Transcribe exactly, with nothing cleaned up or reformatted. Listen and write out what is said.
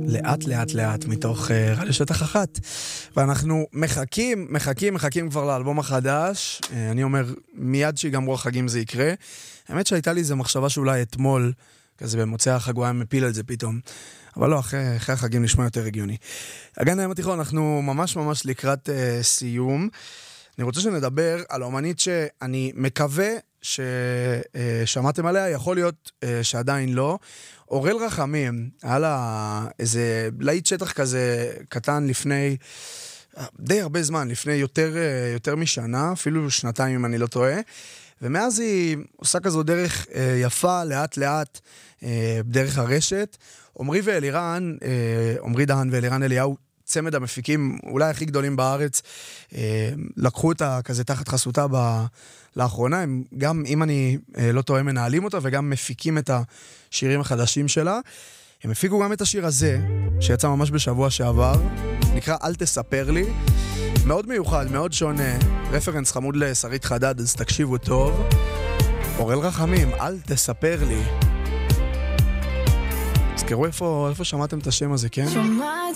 לאט לאט לאט מתוך uh, רדיו שטח אחת. ואנחנו מחכים, מחכים, מחכים כבר לאלבום החדש. Uh, אני אומר, מיד שיגמרו החגים זה יקרה. האמת שהייתה לי איזו מחשבה שאולי אתמול, כזה במוצאי החג הוא היה מפיל על זה פתאום. אבל לא, אחרי, אחרי החגים נשמע יותר הגיוני. אגן הים התיכון, אנחנו ממש ממש לקראת uh, סיום. אני רוצה שנדבר על אומנית שאני מקווה ששמעתם עליה, יכול להיות שעדיין לא. אורל רחמים, היה לה איזה להיט שטח כזה קטן לפני, די הרבה זמן, לפני יותר, יותר משנה, אפילו שנתיים אם אני לא טועה, ומאז היא עושה כזו דרך יפה, לאט לאט, דרך הרשת. עומרי ואלירן, עומרי דהן ואלירן אליהו, צמד המפיקים אולי הכי גדולים בארץ, אה, לקחו אותה כזה תחת חסותה ב... לאחרונה, הם גם, אם אני אה, לא טועה, מנהלים אותה, וגם מפיקים את השירים החדשים שלה. הם הפיקו גם את השיר הזה, שיצא ממש בשבוע שעבר, נקרא אל תספר לי, מאוד מיוחד, מאוד שונה, רפרנס חמוד לשרית חדד, אז תקשיבו טוב. אורל רחמים, אל תספר לי. תזכרו איפה, איפה שמעתם את השם הזה, כן? שומעת